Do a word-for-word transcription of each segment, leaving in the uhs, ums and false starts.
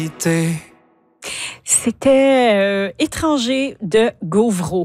C'était euh, Étranger de Gauvreau.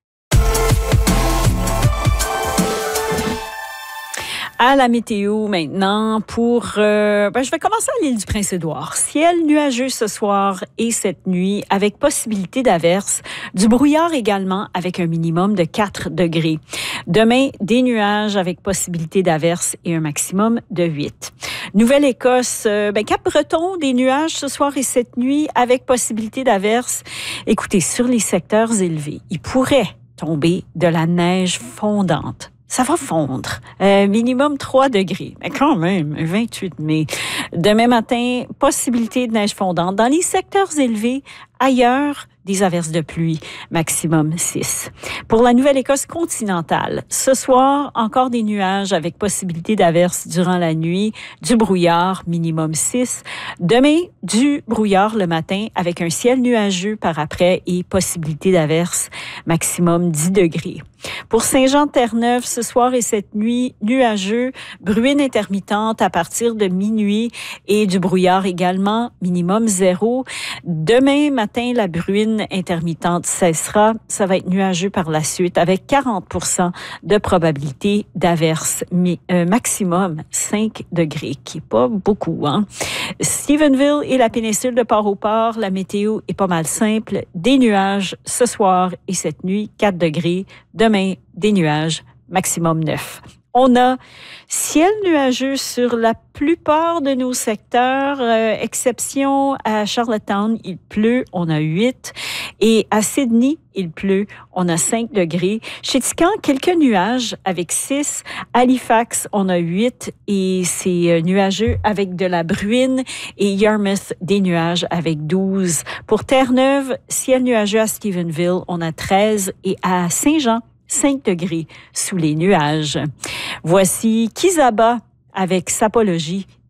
À la météo maintenant pour... Euh, ben, je vais commencer à l'île du Prince-Édouard. Ciel nuageux ce soir et cette nuit avec possibilité d'averses. Du brouillard également avec un minimum de quatre degrés. Demain, des nuages avec possibilité d'averses et un maximum de huit. Nouvelle-Écosse, euh, ben, Cap-Breton, des nuages ce soir et cette nuit avec possibilité d'averses. Écoutez, sur les secteurs élevés, il pourrait tomber de la neige fondante. Ça va fondre. Euh, minimum trois degrés. Mais quand même, vingt-huit mai. Demain matin, possibilité de neige fondante. Dans les secteurs élevés, ailleurs, des averses de pluie, maximum six. Pour la Nouvelle-Écosse continentale, ce soir, encore des nuages avec possibilité d'averses durant la nuit, du brouillard, minimum six. Demain, du brouillard le matin avec un ciel nuageux par après et possibilité d'averses, maximum dix degrés. Pour Saint-Jean-de-Terre-Neuve, ce soir et cette nuit, nuageux, bruine intermittente à partir de minuit et du brouillard également, minimum zéro. Demain matin, la bruine intermittente cessera. Ça va être nuageux par la suite avec quarante pour cent de probabilité d'averse, mais euh, maximum cinq degrés, qui n'est pas beaucoup, hein. Stephenville et la péninsule de Port-au-Port, la météo est pas mal simple. Des nuages ce soir et cette nuit, quatre degrés. Demain, des nuages, maximum neuf. On a ciel nuageux sur la plupart de nos secteurs, euh, exception à Charlottetown, il pleut, on a huit. Et à Sydney, il pleut, on a cinq degrés. Chez Tican, quelques nuages avec six. Halifax, on a huit et c'est nuageux avec de la bruine. Et Yarmouth, des nuages avec douze. Pour Terre-Neuve, ciel nuageux à Stephenville, on a treize. Et à Saint-Jean, cinq degrés sous les nuages. Voici Kizaba avec Sapologie